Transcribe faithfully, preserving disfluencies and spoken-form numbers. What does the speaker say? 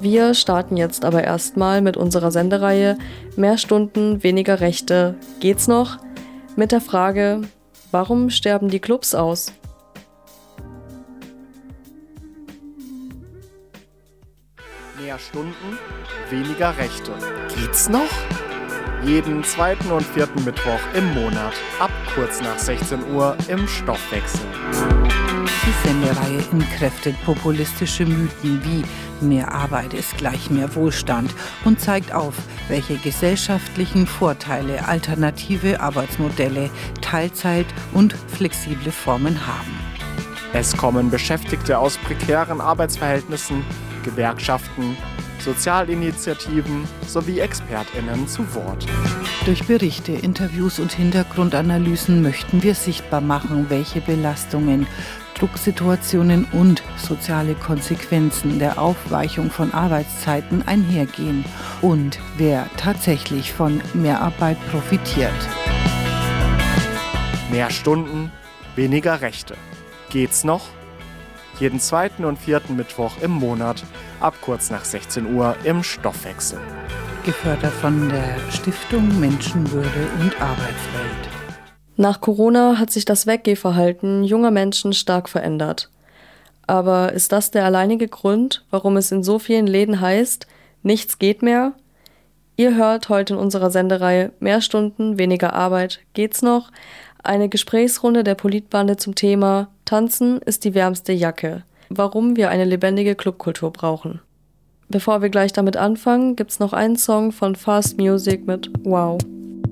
Wir starten jetzt aber erstmal mit unserer Sendereihe Mehr Stunden, weniger Rechte. Geht's noch? Mit der Frage, warum sterben die Clubs aus? Mehr Stunden, weniger Rechte. Geht's noch? Jeden zweiten und vierten Mittwoch im Monat, ab kurz nach sechzehn Uhr im Stoffwechsel. Die Sendereihe entkräftet populistische Mythen wie mehr Arbeit ist gleich mehr Wohlstand und zeigt auf, welche gesellschaftlichen Vorteile alternative Arbeitsmodelle, Teilzeit und flexible Formen haben. Es kommen Beschäftigte aus prekären Arbeitsverhältnissen, Gewerkschaften, Sozialinitiativen sowie ExpertInnen zu Wort. Durch Berichte, Interviews und Hintergrundanalysen möchten wir sichtbar machen, welche Belastungen, Drucksituationen und soziale Konsequenzen der Aufweichung von Arbeitszeiten einhergehen und wer tatsächlich von Mehrarbeit profitiert. Mehr Stunden, weniger Rechte. Geht's noch? Jeden zweiten und vierten Mittwoch im Monat, ab kurz nach sechzehn Uhr im Stoffwechsel. Gefördert von der Stiftung Menschenwürde und Arbeitswelt. Nach Corona hat sich das Weggehverhalten junger Menschen stark verändert. Aber ist das der alleinige Grund, warum es in so vielen Läden heißt, nichts geht mehr? Ihr hört heute in unserer Sendereihe Mehr Stunden, weniger Arbeit, geht's noch? Eine Gesprächsrunde der Politbande zum Thema Tanzen ist die wärmste Jacke. Warum wir eine lebendige Clubkultur brauchen. Bevor wir gleich damit anfangen, gibt's noch einen Song von Fast Music mit Wow.